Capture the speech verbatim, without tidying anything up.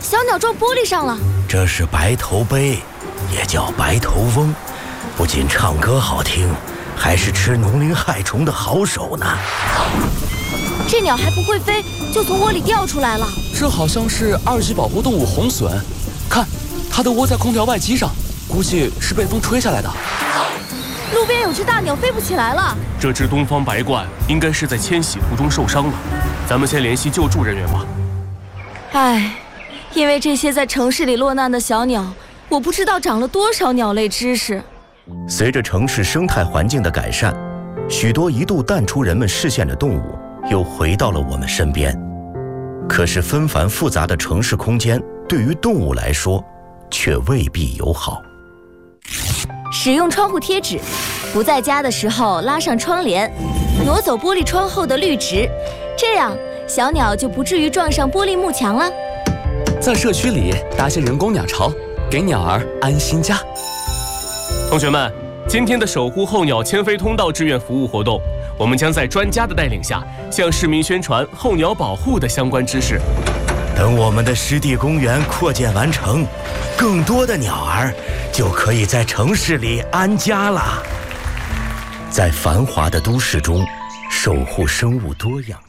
小鸟撞玻璃上了。 这是白头鹎，也叫白头翁，不仅唱歌好听，还是吃农林害虫的好手呢。 这鸟还不会飞，就从窝里掉出来了。 这好像是二级保护动物红隼，看，它的窝在空调外机上，估计是被风吹下来的。 路边有只大鸟飞不起来了。 这只东方白鹳应该是在迁徙途中受伤了，咱们先联系救助人员吧。 唉，因为这些在城市里落难的小鸟，我不知道长了多少鸟类知识。 随着城市生态环境的改善，许多一度淡出人们视线的动物又回到了我们身边。可是纷繁复杂的城市空间对于动物来说却未必友好。 使用窗户贴纸，不在家的时候拉上窗帘，挪走玻璃窗后的绿植，这样小鸟就不至于撞上玻璃幕墙了。 在社区里搭些人工鸟巢，给鸟儿安心家。 同学们，今天的守护候鸟迁飞通道志愿服务活动，我们将在专家的带领下，向市民宣传候鸟保护的相关知识。 等我们的湿地公园扩建完成，更多的鸟儿就可以在城市里安家了。在繁华的都市中，守护生物多样。